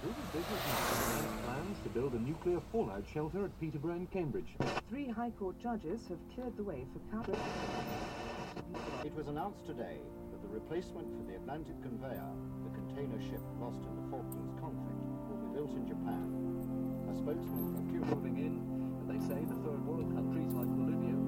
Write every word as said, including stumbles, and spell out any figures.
British businessmen announced plans to build a nuclear fallout shelter at Peterborough and Cambridge. Three High Court judges have cleared the way for counter... It was announced today that the replacement for the Atlantic Conveyor, the container ship lost in the Falklands conflict, will be built in Japan. A spokesman from Cuba Moving in, and they say the third world countries like Bolivia